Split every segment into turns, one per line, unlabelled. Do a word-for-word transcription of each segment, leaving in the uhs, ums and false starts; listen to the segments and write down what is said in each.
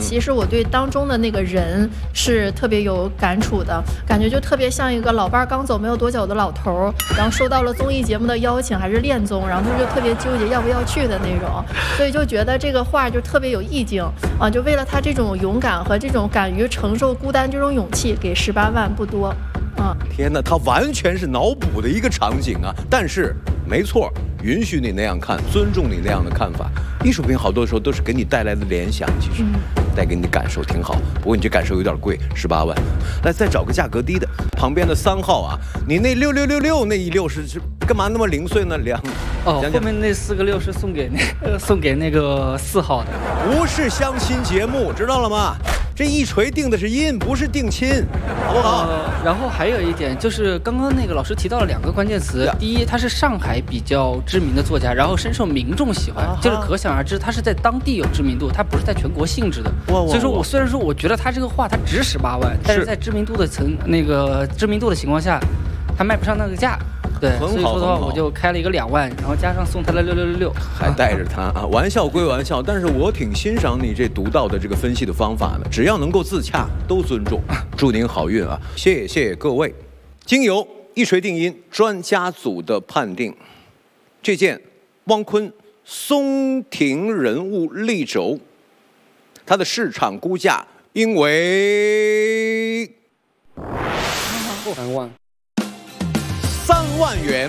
其实我对当中的那个人是特别有感触的，感觉就特别像一个老伴儿刚走没有多久的老头儿，然后收到了综艺节目的邀请，还是恋综，然后他就特别纠结要不要去的那种，所以就觉得这个话就特别有意境啊！就为了他这种勇敢和这种敢于承受孤单这种勇气，给十八万不多。嗯，
天哪，他完全是脑补的一个场景啊！但是没错，允许你那样看，尊重你那样的看法。艺术品好多时候都是给你带来的联想，其实带给你的感受挺好。不过你这感受有点贵，十八万。来，再找个价格低的，旁边的三号啊，你那六六六六那一六是是干嘛那么零碎呢？两
哦，后面那四个六是送给那呃送给那个四号的，
不是相亲节目，知道了吗？这一锤定的是音，不是定亲，好不好？
呃、然后还有一点就是，刚刚那个老师提到了两个关键词。第一，他是上海比较知名的作家，然后深受民众喜欢，啊、就是可想而知，他是在当地有知名度，他不是在全国性质的。所以说我虽然说我觉得他这个画他值十八万，但是在知名度的层那个知名度的情况下，他卖不上那个价。对，所以说的话，我就开了一个两万，然后加上送他的六六六六，
还带着他啊。玩笑归玩笑，但是我挺欣赏你这独到的这个分析的方法的。只要能够自洽，都尊重。祝您好运啊！谢谢谢谢各位。经由一锤定音专家组的判定，这件汪坤松亭人物立轴，它的市场估价应为
三万。
三万元，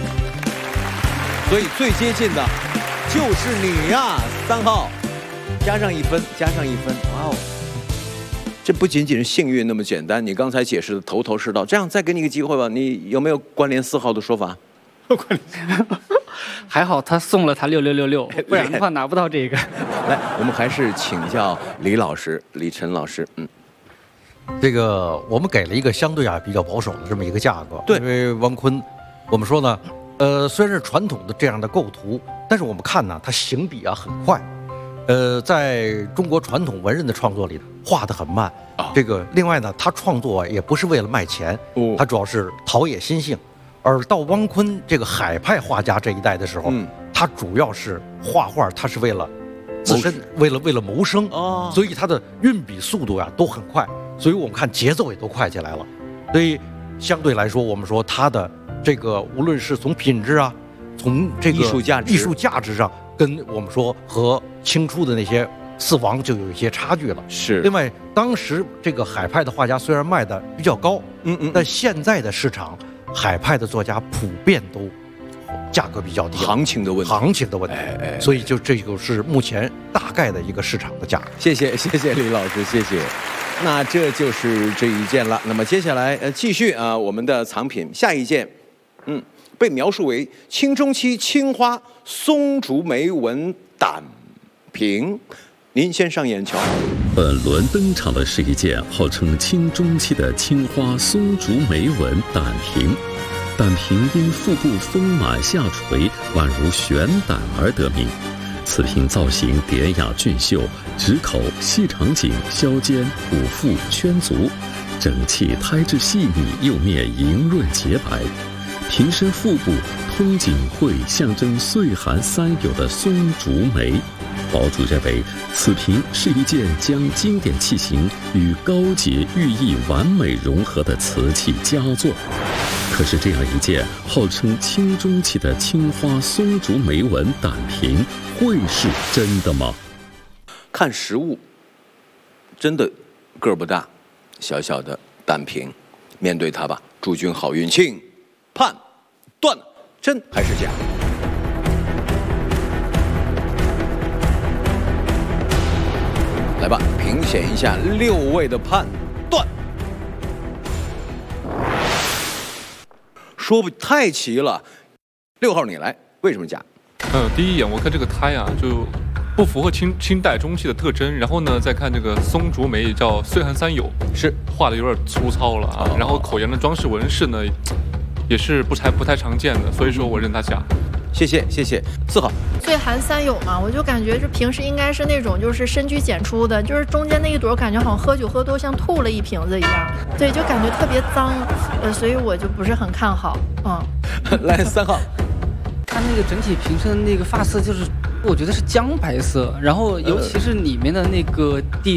所以最接近的就是你呀、啊，三号，加上一分，加上一分，哇哦！这不仅仅是幸运那么简单，你刚才解释的头头是道。这样再给你一个机会吧，你有没有关联四号的说法？
关联，还好他送了他六六六六，不然的话拿不到这个。
来，我们还是请教李老师，李晨老师，嗯。
这个我们给了一个相对啊比较保守的这么一个价格，
对，
因为汪坤，我们说呢，呃，虽然是传统的这样的构图，但是我们看呢，他行笔啊很快，呃，在中国传统文人的创作里画得很慢。啊、这个另外呢，他创作也不是为了卖钱，哦、他主要是陶冶心性。而到汪坤这个海派画家这一代的时候，嗯、他主要是画画，他是为了自身，为了为了谋生，哦、所以他的运笔速度呀、啊、都很快。所以我们看节奏也都快起来了，所以相对来说，我们说它的这个无论是从品质啊，从这个
艺术价值、
艺术价值上，跟我们说和清初的那些四王就有一些差距了。
是。
另外，当时这个海派的画家虽然卖的比较高，嗯嗯，但现在的市场，海派的作家普遍都价格比较低，
行情的问题，
行情的问题。哎哎，所以就这个是目前大概的一个市场的价格。
谢谢谢谢李老师，谢谢。那这就是这一件了。那么接下来呃继续啊，我们的藏品下一件，嗯，被描述为清中期青花松竹梅纹胆瓶，您先上眼瞧。
本轮登场的是一件号称清中期的青花松竹梅纹胆瓶，胆瓶因腹部丰满下垂，宛如悬胆而得名。此瓶造型典雅俊秀，直口、细长颈、削肩、虎腹、圈足，整器胎质细腻，釉面莹润洁白。瓶身腹部通景绘，象征岁寒三友的松竹梅。堡主认为，此瓶是一件将经典器型与高洁寓意完美融合的瓷器佳作。可是，这样一件号称清中期的青花松竹梅纹胆瓶，会是真的吗？
看实物，真的个儿不大，小小的胆瓶，面对它吧，祝君好运，请判断真还是假？来吧，评选一下六位的判断。说不太齐了，六号你来，为什么假？
嗯，第一眼我看这个胎啊，就不符合清清代中期的特征。然后呢，再看这个松竹梅叫岁寒三友，
是
画的有点粗糙了啊。哦、然后口沿的装饰纹饰呢，也是不太不太常见的，所以说我认它假。
谢谢谢谢，四号。
岁寒三友嘛，我就感觉这平时应该是那种就是深居简出的，就是中间那一朵感觉好像喝酒喝多像吐了一瓶子一样，对，就感觉特别脏，呃，所以我就不是很看好。嗯，
来三号。
它那个整体瓶身那个发色就是，我觉得是姜白色，然后尤其是里面的那个地